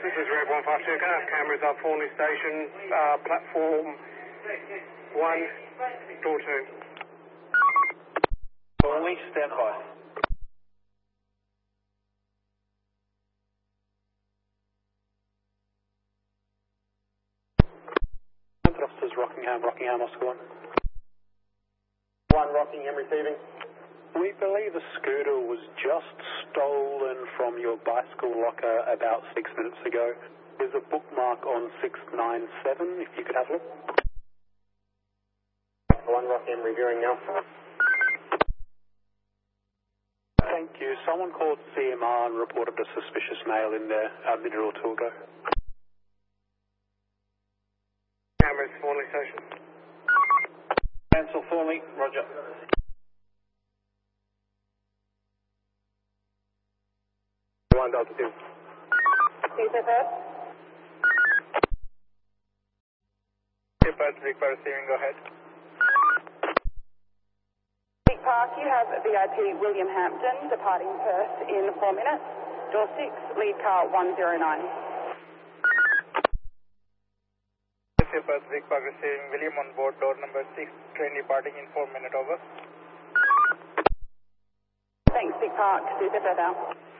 This is Red 152. Can I have cameras up Horney Station, platform 1, door 2. Horney, stand by. Officers Rockingham, Oscar 1. 1, Rockingham receiving. We believe a scooter was just stolen from your bicycle locker about 6 minutes ago. There's a bookmark on 697, if you could have a look. 1, Rockingham reviewing now. Thank you. Someone called CMR and reported a suspicious male in there a minute or two ago. Cameras, Horney Station. Cancel Thornley, roger. Delta 2. CFF. Big Bird receiving, go ahead. Big Park, you have VIP William Hampton departing Perth in 4 minutes. Door 6, lead car 109. Big Park receiving, William on board, door number 6, train departing in 4 minutes, over. Thanks, Big Park. CFF out.